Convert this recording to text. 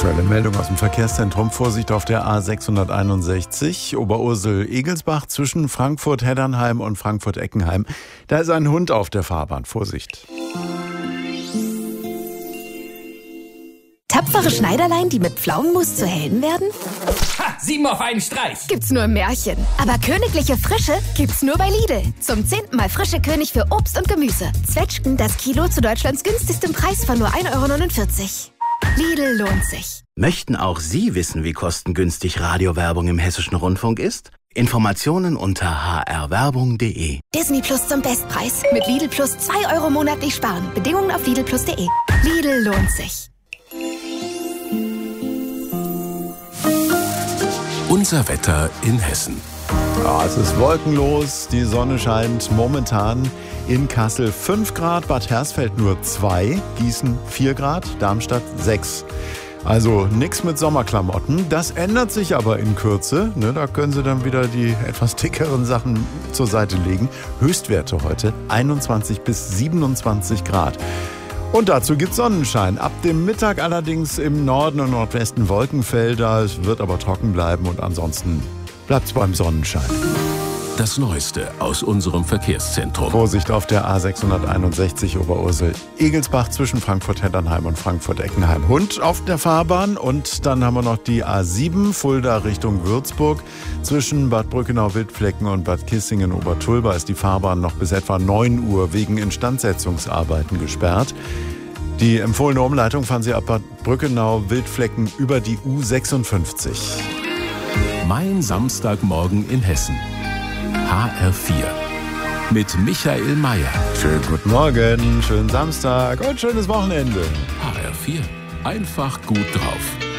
Aktuelle Meldung aus dem Verkehrszentrum. Vorsicht auf der A661 Oberursel-Egelsbach zwischen Frankfurt-Heddernheim und Frankfurt-Eckenheim. Da ist ein Hund auf der Fahrbahn. Vorsicht. Tapfere Schneiderlein, die mit Pflaumenmus zu Helden werden? Ha! 7 auf einen Streich! Gibt's nur im Märchen. Aber königliche Frische gibt's nur bei Lidl. Zum 10. Mal frische König für Obst und Gemüse. Zwetschgen das Kilo zu Deutschlands günstigstem Preis von nur 1,49 €. Lidl lohnt sich. Möchten auch Sie wissen, wie kostengünstig Radiowerbung im Hessischen Rundfunk ist? Informationen unter hrwerbung.de. Disney Plus zum Bestpreis. Mit Lidl Plus 2 € monatlich sparen. Bedingungen auf lidlplus.de. Lidl lohnt sich. Unser Wetter in Hessen. Ja, es ist wolkenlos, die Sonne scheint momentan in Kassel 5 Grad, Bad Hersfeld nur 2, Gießen 4 Grad, Darmstadt 6. Also nichts mit Sommerklamotten. Das ändert sich aber in Kürze. Da können Sie dann wieder die etwas dickeren Sachen zur Seite legen. Höchstwerte heute 21 bis 27 Grad. Und dazu gibt es Sonnenschein. Ab dem Mittag allerdings im Norden und Nordwesten Wolkenfelder. Es wird aber trocken bleiben und ansonsten bleibt es beim Sonnenschein. Das Neueste aus unserem Verkehrszentrum. Vorsicht auf der A661 Oberursel-Egelsbach zwischen Frankfurt-Heddernheim und Frankfurt-Eckenheim. Hund auf der Fahrbahn. Und dann haben wir noch die A7 Fulda Richtung Würzburg. Zwischen Bad Brückenau-Wildflecken und Bad Kissingen-Obertulba ist die Fahrbahn noch bis etwa 9 Uhr wegen Instandsetzungsarbeiten gesperrt. Die empfohlene Umleitung fahren Sie ab Bad Brückenau-Wildflecken über die U56. Mein Samstagmorgen in Hessen. HR4 mit Michael Mayer. Schönen guten Morgen, schönen Samstag und schönes Wochenende. HR4, einfach gut drauf.